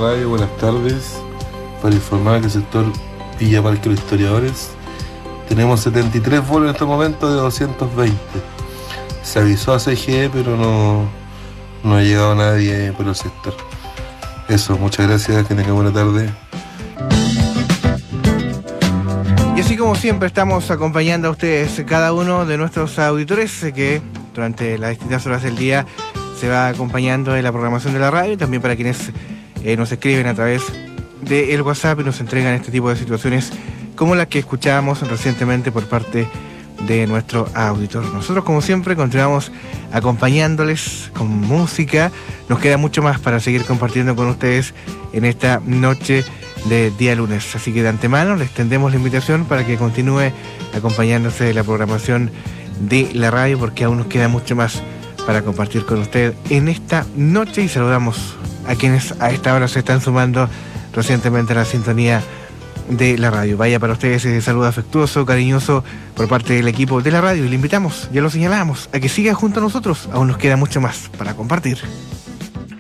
radio, buenas tardes. Para informar que el sector Villa Parque Los Historiadores tenemos 73 vuelos en este momento de 220. Se avisó a CGE, pero no ha llegado nadie por el sector. Eso, muchas gracias, que tengan buena tarde. Y así como siempre estamos acompañando a ustedes, cada uno de nuestros auditores que durante las distintas horas del día se va acompañando en la programación de la radio, y también para quienes nos escriben a través del WhatsApp y nos entregan este tipo de situaciones como las que escuchábamos recientemente por parte de nuestro auditor. Nosotros, como siempre, continuamos acompañándoles con música. Nos queda mucho más para seguir compartiendo con ustedes en esta noche de día lunes. Así que de antemano les tendemos la invitación para que continúe acompañándose de la programación de la radio, porque aún nos queda mucho más para compartir con usted en esta noche, y saludamos a quienes a esta hora se están sumando recientemente a la sintonía de la radio. Vaya para ustedes ese saludo afectuoso, cariñoso por parte del equipo de la radio, y le invitamos, ya lo señalamos, a que siga junto a nosotros. Aún nos queda mucho más para compartir.